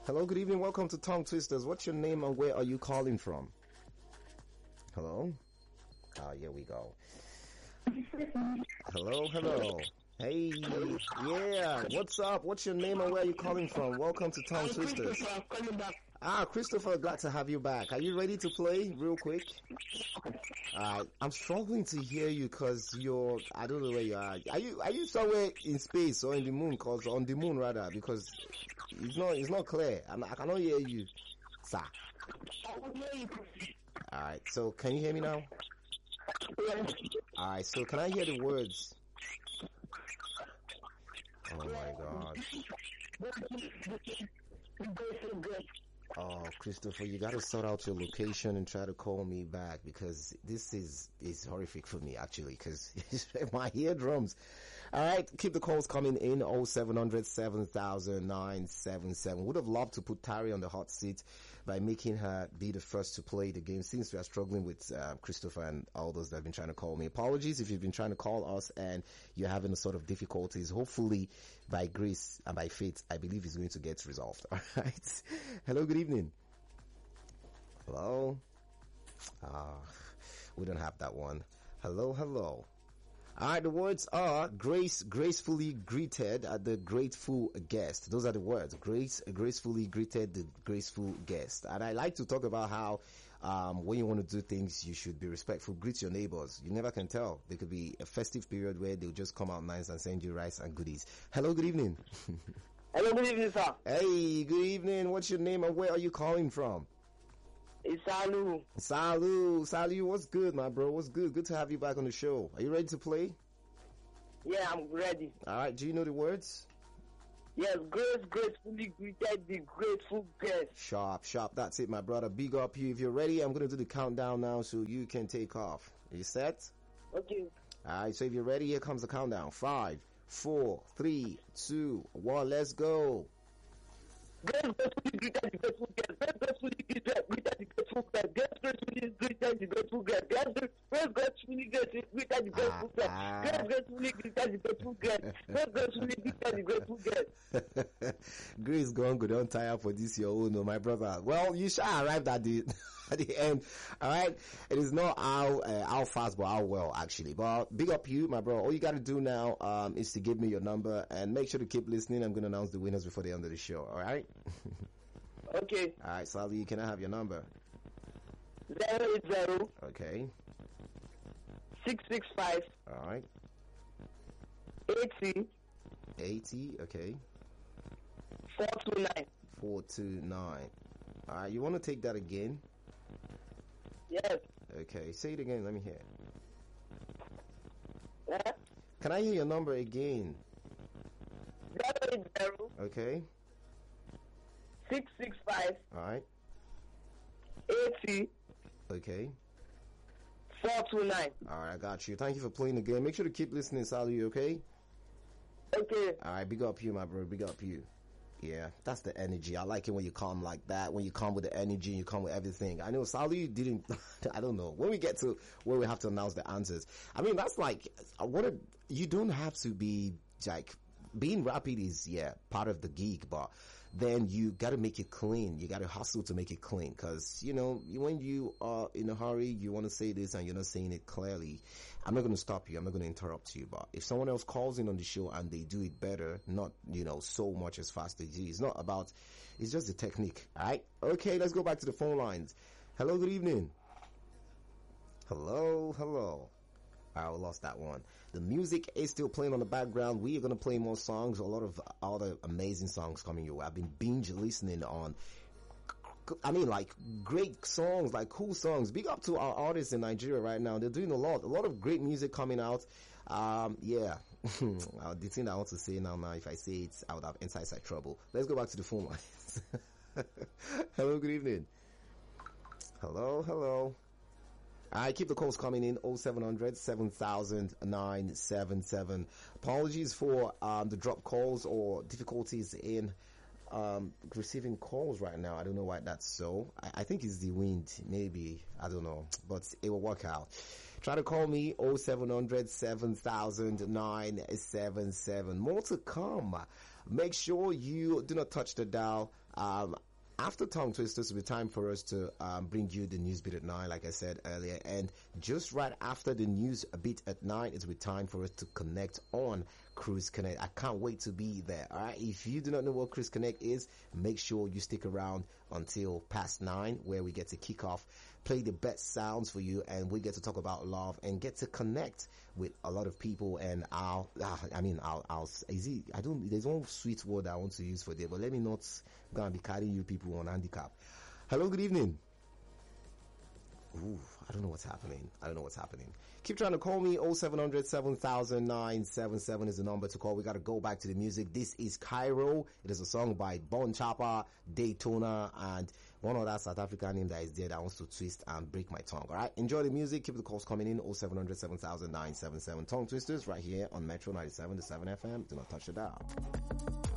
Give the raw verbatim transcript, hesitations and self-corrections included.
Hello, good evening. Welcome to Tongue Twisters. What's your name and where are you calling from? Hello? Ah, here we go. Hello, hello. Hey, yeah. What's up? What's your name and where are you calling from? Welcome to Tongue Twisters. Ah, Christopher, glad to have you back. Are you ready to play real quick? Alright, I'm struggling to hear you because you're, I don't know where you are. Are you, are you somewhere in space or in the moon? Cause on the moon rather, because it's not, it's not clear. I'm, I cannot hear you, sir. Alright, so can you hear me now? Alright, so can I hear the words? Oh my god. Oh, Christopher, you gotta sort out your location and try to call me back because this is, is horrific for me actually because my eardrums. Alright, keep the calls coming in oh seven hundred seven thousand nine seven seven. Would have loved to put Tari on the hot seat by making her be the first to play the game since we are struggling with uh, Christopher and all those that have been trying to call me. Apologies if you've been trying to call us and you're having a sort of difficulties. Hopefully by grace and by faith, I believe it's going to get resolved. Alright. Hello, good evening. Hello. Ah, uh, we don't have that one. Hello, hello. Alright, the words are Grace gracefully greeted at the grateful guest. Those are the words. Grace gracefully greeted the graceful guest. And I like to talk about how um when you want to do things, you should be respectful. Greet your neighbors. You never can tell. There could be a festive period where they'll just come out nice and send you rice and goodies. Hello, good evening. Hello, good evening, sir. Hey, good evening. What's your name and where are you calling from? It's Salu. Salu. Salu, what's good, my bro? What's good? Good to have you back on the show. Are you ready to play? Yeah, I'm ready. Alright, do you know the words? Yes, Grace gracefully greeted the grateful guest. Sharp, sharp. That's it, my brother. Big up you. If you're ready, I'm going to do the countdown now so you can take off. Are you set? Okay. Alright, so if you're ready, here comes the countdown. Five, four, three, two, one, let's go. Grace gracefully greeted the grateful guest. Grace gracefully greeted the grateful guest. Grace gracefully greeted the grateful guest. Grace gracefully greeted the grateful guest. Grace gracefully greeted the grateful guest. Grace gracefully greeted the grateful guest. Grace gone, go don't tire for this your own, no, my brother. Well, you shall arrive at the at the end. Alright, it is not how uh, how fast, but how well actually. But big up you, my bro. All you got to do now um is to give me your number and make sure to keep listening. I'm going to announce the winners before the end of the show. All right. Okay. All right, Sally, can I have your number? Zero eight zero. Okay. Six six five. All right. Eighty. Eighty. Okay. Four two nine. Four two nine. All right. You want to take that again? Yes. Okay. Say it again. Let me hear. Yeah. Can I hear your number again? Zero eight zero. Okay. Six six five. All right. Eighty. Okay. Four two nine. All right, I got you. Thank you for playing the game. Make sure to keep listening, Sally. Okay. Okay. All right. Big up you, my bro. Big up you. Yeah, that's the energy. I like it when you come like that. When you come with the energy, you come with everything. I know Sally didn't. I don't know. When we get to where we have to announce the answers, I mean that's like I want you don't have to be like. Being rapid is, yeah, part of the gig, but then you gotta make it clean. You gotta hustle to make it clean. Cause, you know, when you are in a hurry, you want to say this and you're not saying it clearly. I'm not gonna stop you. I'm not gonna interrupt you. But if someone else calls in on the show and they do it better, not, you know, so much as fast as you, it's not about, it's just the technique. Alright? Okay, let's go back to the phone lines. Hello, good evening. Hello, hello. I lost that one. The music is still playing on the background. We are going to play more songs. A lot of other amazing songs coming your way. I've been binge listening on, I mean, like great songs, like cool songs. Big up to our artists in Nigeria right now. They're doing a lot, a lot of great music coming out. Um, yeah. The thing I want to say now, now, if I say it, I would have inside side trouble. Let's go back to the phone lines. Hello, good evening. Hello, hello. I keep the calls coming in oh seven hundred seven thousand nine seven seven. Apologies for um, the drop calls or difficulties in um, receiving calls right now. I don't know why that's so. I, I think it's the wind, maybe. I don't know, but it will work out. Try to call me oh seven hundred seven thousand nine seven seven. More to come. Make sure you do not touch the dial Um, after Tongue Twisters, it'll be time for us to um, bring you the news beat at nine, like I said earlier. And just right after the news beat at nine, it'll be time for us to connect on Cruise Connect. I can't wait to be there. All right. If you do not know what Cruise Connect is, make sure you stick around until past nine, where we get to kick off, play the best sounds for you, and we get to talk about love and get to connect with a lot of people. And I'll, uh, I mean, I'll, I'll, is it, I don't, there's one sweet word I want to use for there, but let me not gonna be carrying you people on handicap. Hello, good evening. Ooh, I don't know what's happening. I don't know what's happening. Keep trying to call me. oh seven hundred, seven thousand, nine seven seven is the number to call. We got to go back to the music. This is Cairo. It is a song by Bon Chapa, Daytona, and one other South African name that is there that wants to twist and break my tongue. All right. Enjoy the music. Keep the calls coming in. oh seven hundred, seven thousand, nine seven seven. Tongue Twisters right here on Metro ninety-seven to seven F M. Do not touch the dial.